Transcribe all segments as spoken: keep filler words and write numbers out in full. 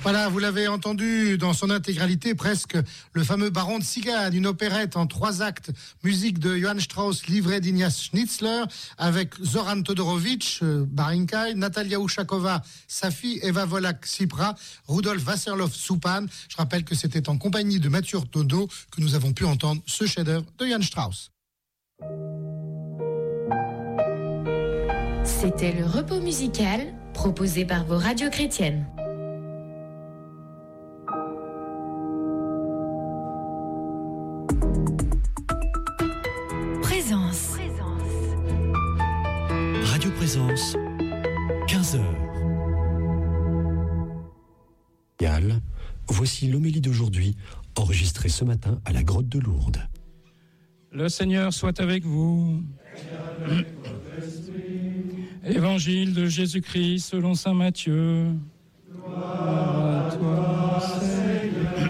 Voilà, vous l'avez entendu dans son intégralité, presque, le fameux Baron de Cigane, une opérette en trois actes, musique de Johann Strauss, livret d'Ignaz Schnitzler, avec Zoran Todorovic, euh, Barinkai, Natalia Ushakova, Safi, Eva Volak-Sipra, Rudolf Wasserloff-Soupan. Je rappelle que c'était en compagnie de Mathieu Dodo que nous avons pu entendre ce chef-d'œuvre de Johann Strauss. C'était le repos musical proposé par vos radios chrétiennes. Présence. Radio Présence, quinze heures. Galles, voici l'homélie d'aujourd'hui, enregistrée ce matin à la grotte de Lourdes. Le Seigneur soit avec vous. Évangile de Jésus-Christ selon saint Matthieu. Gloire à toi, Seigneur.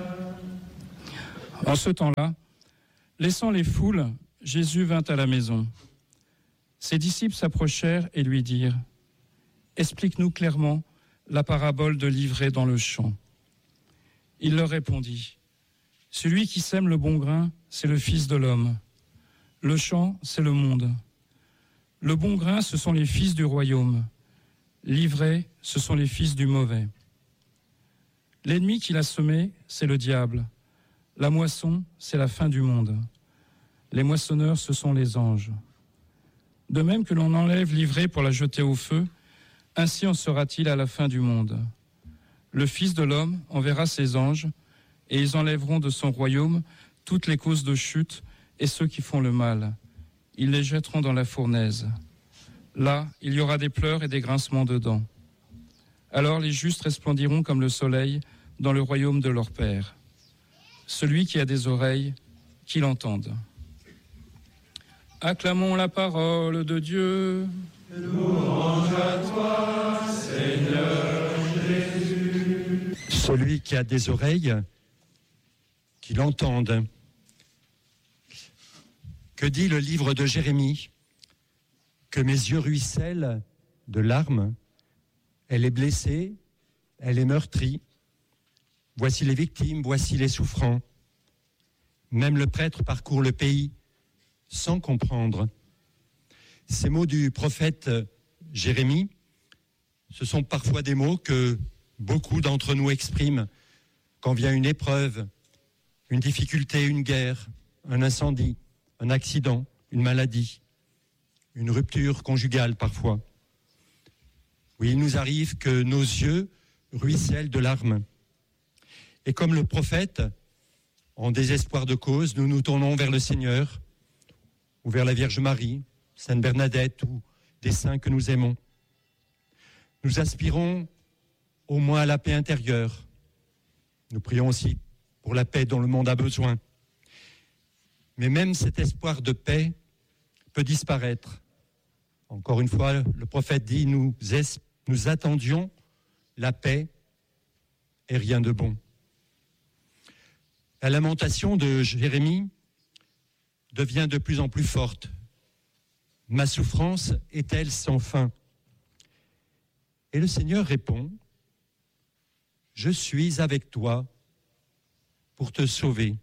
En ce temps-là, laissant les foules, Jésus vint à la maison. Ses disciples s'approchèrent et lui dirent : « Explique-nous clairement la parabole de l'ivraie dans le champ. » Il leur répondit : « Celui qui sème le bon grain, c'est le Fils de l'homme. Le champ, c'est le monde. Le bon grain, ce sont les fils du royaume. L'ivraie, ce sont les fils du mauvais. L'ennemi qui l'a semé, c'est le diable. La moisson, c'est la fin du monde. Les moissonneurs, ce sont les anges. De même que l'on enlève l'ivraie pour la jeter au feu, ainsi en sera-t-il à la fin du monde. Le Fils de l'homme enverra ses anges, et ils enlèveront de son royaume toutes les causes de chute et ceux qui font le mal. Ils les jetteront dans la fournaise. Là, il y aura des pleurs et des grincements de dents. Alors les justes resplendiront comme le soleil dans le royaume de leur Père. Celui qui a des oreilles, qu'il entende. Acclamons la parole de Dieu. Louange à toi, Seigneur Jésus. Celui qui a des oreilles, qu'il entende. Que dit le livre de Jérémie ? Que mes yeux ruissellent de larmes. Elle est blessée, elle est meurtrie. Voici les victimes, voici les souffrants. Même le prêtre parcourt le pays sans comprendre. Ces mots du prophète Jérémie, ce sont parfois des mots que beaucoup d'entre nous expriment quand vient une épreuve, une difficulté, une guerre, un incendie, un accident, une maladie, une rupture conjugale parfois. Oui, il nous arrive que nos yeux ruissellent de larmes. Et comme le prophète, en désespoir de cause, nous nous tournons vers le Seigneur, ou vers la Vierge Marie, Sainte Bernadette, ou des saints que nous aimons. Nous aspirons au moins à la paix intérieure. Nous prions aussi pour la paix dont le monde a besoin. Mais même cet espoir de paix peut disparaître. Encore une fois, le prophète dit, nous, es- nous attendions la paix et rien de bon. La lamentation de Jérémie devient de plus en plus forte. Ma souffrance est-elle sans fin ? Et le Seigneur répond, je suis avec toi pour te sauver.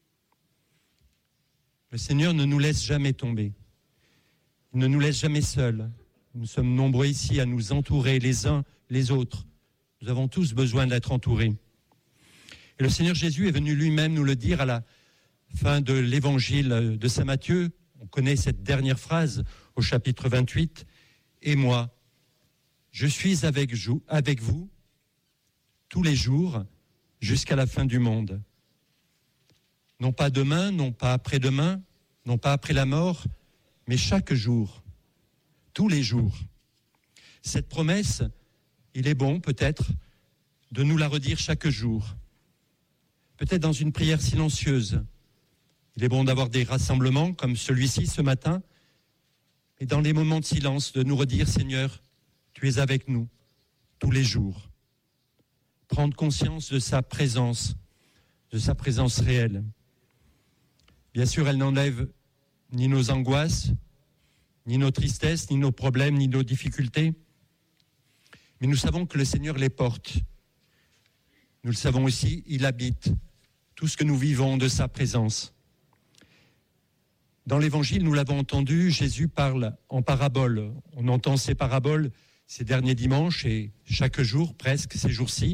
Le Seigneur ne nous laisse jamais tomber. Il ne nous laisse jamais seuls. Nous sommes nombreux ici à nous entourer les uns les autres. Nous avons tous besoin d'être entourés. Et le Seigneur Jésus est venu lui-même nous le dire à la fin de l'évangile de saint Matthieu. On connaît cette dernière phrase au chapitre vingt-huit. Et moi, je suis avec vous, avec vous tous les jours jusqu'à la fin du monde. Non pas demain, non pas après-demain, non pas après la mort, mais chaque jour, tous les jours. Cette promesse, il est bon peut-être de nous la redire chaque jour. Peut-être dans une prière silencieuse. Il est bon d'avoir des rassemblements comme celui-ci ce matin, et dans les moments de silence, de nous redire, Seigneur, tu es avec nous tous les jours. Prendre conscience de sa présence, de sa présence réelle. Bien sûr, elle n'enlève ni nos angoisses, ni nos tristesses, ni nos problèmes, ni nos difficultés. Mais nous savons que le Seigneur les porte. nous le savons aussi, il habite tout ce que nous vivons de sa présence. Dans l'Évangile, nous l'avons entendu, Jésus parle en parabole. On entend ces paraboles ces derniers dimanches et chaque jour, presque, ces jours-ci.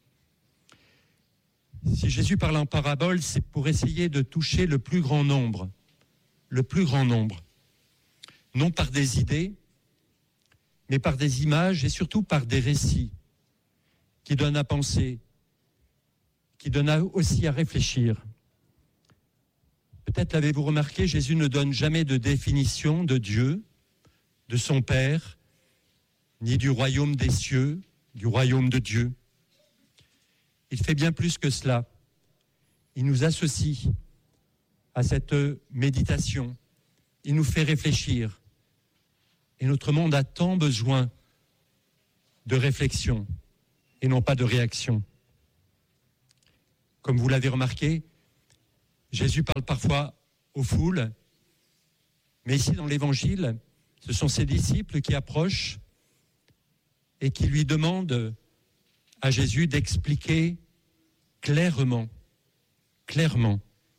Si Jésus parle en parabole, c'est pour essayer de toucher le plus grand nombre, le plus grand nombre, non par des idées, mais par des images et surtout par des récits qui donnent à penser, qui donnent aussi à réfléchir. Peut-être l'avez-vous remarqué, Jésus ne donne jamais de définition de Dieu, de son Père, ni du royaume des cieux, du royaume de Dieu. Il fait bien plus que cela. Il nous associe à cette méditation. Il nous fait réfléchir. Et notre monde a tant besoin de réflexion et non pas de réaction. Comme vous l'avez remarqué, Jésus parle parfois aux foules, mais ici dans l'Évangile, ce sont ses disciples qui approchent et qui lui demandent à Jésus d'expliquer clairement, clairement.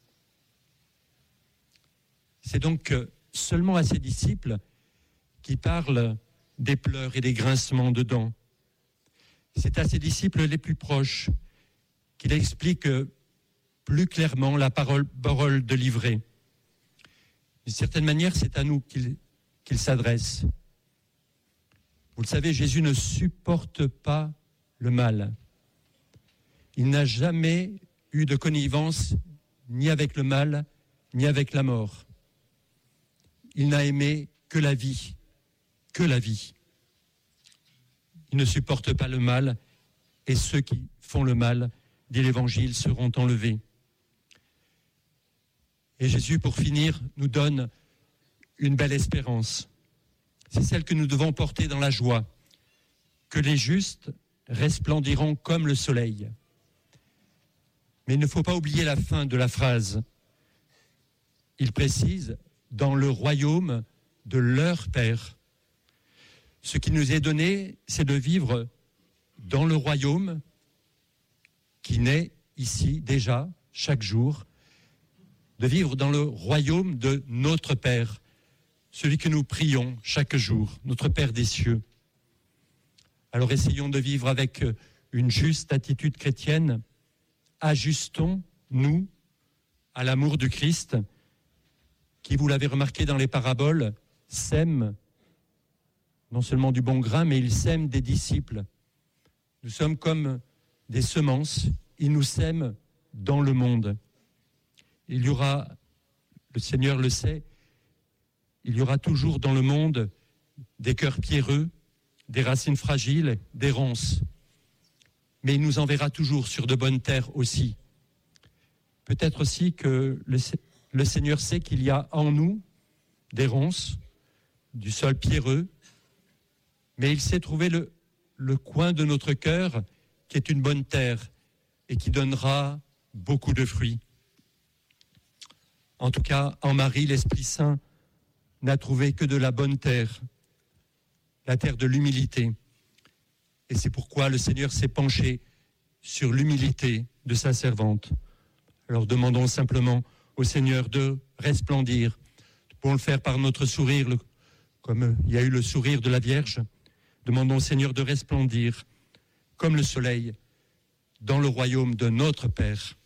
C'est donc seulement à ses disciples qui parlent des pleurs et des grincements de dents. C'est à ses disciples les plus proches qu'il explique plus clairement la parole, parole de livret. D'une certaine manière, c'est à nous qu'il, qu'il s'adresse. Vous le savez, Jésus ne supporte pas le mal. Il n'a jamais eu de connivence ni avec le mal, ni avec la mort. Il n'a aimé que la vie, que la vie. Il ne supporte pas le mal, et ceux qui font le mal, dit l'Évangile, seront enlevés. Et Jésus, pour finir, nous donne une belle espérance. C'est celle que nous devons porter dans la joie, que les justes resplendiront comme le soleil. Mais il ne faut pas oublier la fin de la phrase. Il précise, dans le royaume de leur Père. Ce qui nous est donné, c'est de vivre dans le royaume qui naît ici déjà, chaque jour, de vivre dans le royaume de notre Père, celui que nous prions chaque jour, notre Père des cieux. Alors essayons de vivre avec une juste attitude chrétienne, ajustons-nous à l'amour du Christ, qui, vous l'avez remarqué dans les paraboles, sème non seulement du bon grain, mais il sème des disciples. Nous sommes comme des semences, il nous sème dans le monde. Il y aura, le Seigneur le sait, il y aura toujours dans le monde des cœurs pierreux, des racines fragiles, des ronces. Mais il nous enverra toujours sur de bonnes terres aussi. Peut-être aussi que le, le Seigneur sait qu'il y a en nous des ronces, du sol pierreux, mais il sait trouver le, le coin de notre cœur qui est une bonne terre et qui donnera beaucoup de fruits. En tout cas, en Marie, l'Esprit Saint n'a trouvé que de la bonne terre, la terre de l'humilité. Et c'est pourquoi le Seigneur s'est penché sur l'humilité de sa servante. Alors demandons simplement au Seigneur de resplendir. Nous pouvons le faire par notre sourire, le, comme il y a eu le sourire de la Vierge. Demandons au Seigneur de resplendir comme le soleil dans le royaume de notre Père.